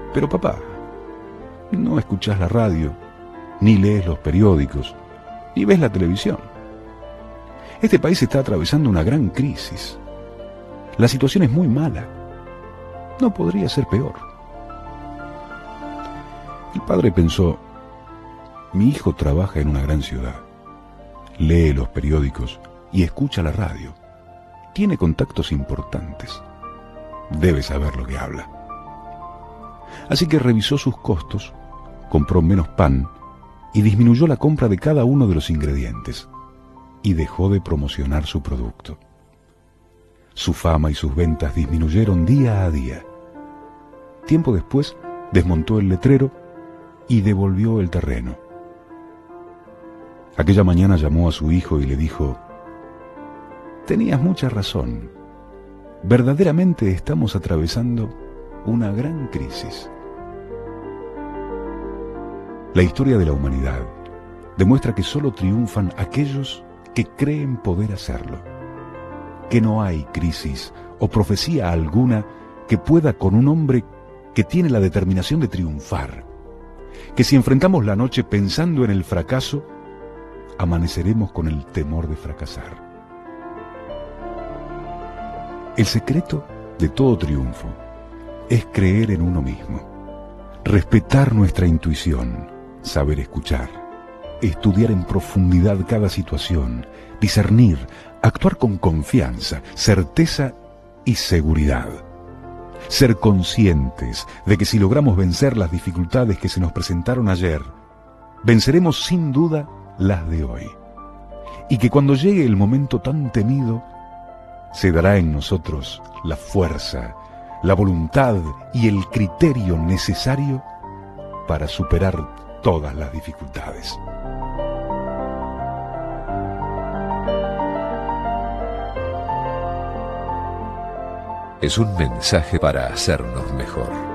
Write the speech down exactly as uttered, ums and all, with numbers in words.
Pero papá, no escuchás la radio, ni lees los periódicos, ni ves la televisión. Este país está atravesando una gran crisis. La situación es muy mala. No podría ser peor. El padre pensó, mi hijo trabaja en una gran ciudad, lee los periódicos y escucha la radio. Tiene contactos importantes. Debe saber lo que habla. Así que revisó sus costos, compró menos pan y disminuyó la compra de cada uno de los ingredientes y dejó de promocionar su producto. Su fama y sus ventas disminuyeron día a día. Tiempo después desmontó el letrero y devolvió el terreno. Aquella mañana llamó a su hijo y le dijo, tenías mucha razón. Verdaderamente estamos atravesando una gran crisis. La historia de la humanidad demuestra que solo triunfan aquellos que creen poder hacerlo, que no hay crisis o profecía alguna que pueda con un hombre que tiene la determinación de triunfar, que si enfrentamos la noche pensando en el fracaso, amaneceremos con el temor de fracasar. El secreto de todo triunfo es creer en uno mismo, respetar nuestra intuición, saber escuchar, estudiar en profundidad cada situación, discernir, actuar con confianza, certeza y seguridad. Ser conscientes de que si logramos vencer las dificultades que se nos presentaron ayer, venceremos sin duda las de hoy. Y que cuando llegue el momento tan temido, se dará en nosotros la fuerza, la voluntad y el criterio necesario para superar todas las dificultades. Es un mensaje para hacernos mejor.